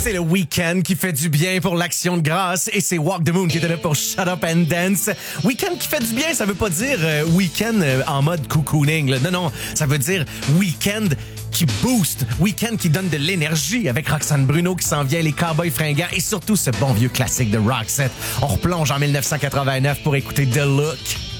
C'est le week-end qui fait du bien pour l'Action de grâce et c'est Walk the Moon qui était là pour Shut Up and Dance. Week-end qui fait du bien, ça veut pas dire week-end en mode cocooning. Là. Non, ça veut dire week-end qui booste, week-end qui donne de l'énergie avec Roxane Bruno qui s'en vient, les Cowboys fringants et surtout ce bon vieux classique de Roxette. On replonge en 1989 pour écouter The Look.